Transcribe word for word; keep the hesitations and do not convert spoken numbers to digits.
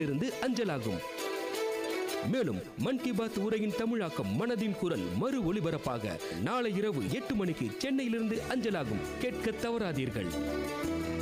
இருந்து அஞ்சலாகும். மேலும் மன் கி பாத் உரையின் தமிழாக்கம் மனதின் குரல் மறு ஒலிபரப்பாக நாளை இரவு எட்டு மணிக்கு சென்னையிலிருந்து அஞ்சலாகும். கேட்க தவறாதீர்கள்.